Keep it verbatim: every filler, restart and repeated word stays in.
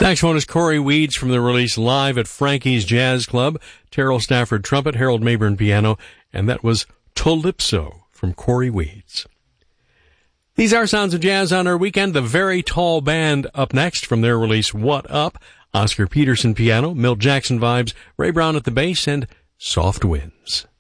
Next one is Corey Weeds from the release Live at Frankie's Jazz Club. Terrell Stafford trumpet, Harold Mayburn piano, and that was Calypso from Corey Weeds. These are Sounds of Jazz on our weekend. The Very Tall Band up next from their release What Up. Oscar Peterson piano, Milt Jackson vibes, Ray Brown at the bass, and Soft Winds.